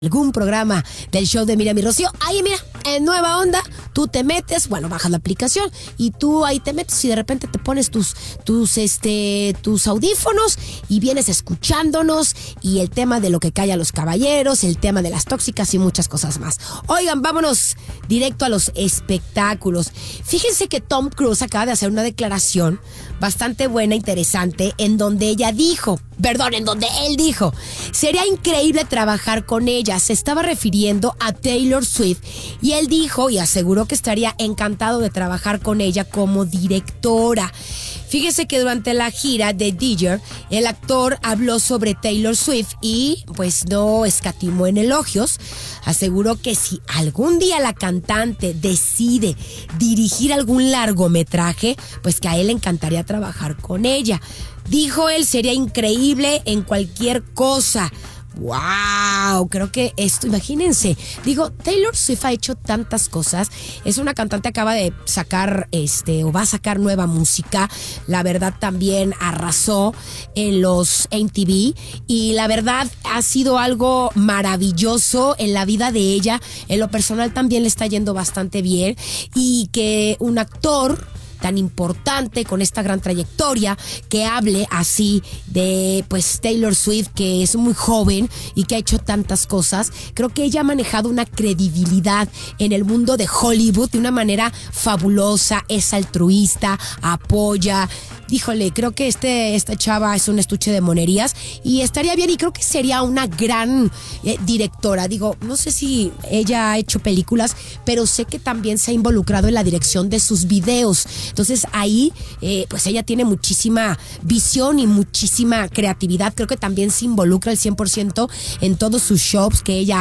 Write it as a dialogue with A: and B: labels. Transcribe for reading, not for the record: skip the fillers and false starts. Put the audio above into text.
A: Algún programa del show de Miriam y Rocío. Ahí mira, en Nueva Onda, tú te metes, bueno, bajas la aplicación y tú ahí te metes y de repente te pones tus audífonos y vienes escuchándonos y el tema de lo que calla a los caballeros, el tema de las tóxicas y muchas cosas más. Oigan, vámonos directo a los espectáculos. Fíjense que Tom Cruise acaba de hacer una declaración bastante buena, interesante, en donde él dijo, sería increíble trabajar con ella. Se estaba refiriendo a Taylor Swift y él dijo y aseguró que estaría encantado de trabajar con ella como directora. Fíjese que durante la gira de Digger, el actor habló sobre Taylor Swift y pues no escatimó en elogios. Aseguró que si algún día la cantante decide dirigir algún largometraje, pues que a él le encantaría trabajar con ella. Dijo él, sería increíble en cualquier cosa. ¡Wow! Creo que esto, imagínense. Digo, Taylor Swift ha hecho tantas cosas. Es una cantante, acaba de sacar, o va a sacar nueva música. La verdad también arrasó en los MTV. Y la verdad ha sido algo maravilloso en la vida de ella. En lo personal también le está yendo bastante bien. Y que un actor tan importante, con esta gran trayectoria, que hable así de pues Taylor Swift, que es muy joven y que ha hecho tantas cosas. Creo que ella ha manejado una credibilidad en el mundo de Hollywood de una manera fabulosa, es altruista, apoya. Híjole, creo que esta chava es un estuche de monerías y estaría bien, y creo que sería una gran directora. Digo, no sé si ella ha hecho películas, pero sé que también se ha involucrado en la dirección de sus videos. Entonces ahí, pues ella tiene muchísima visión y muchísima creatividad. Creo que también se involucra al 100% en todos sus shows que ella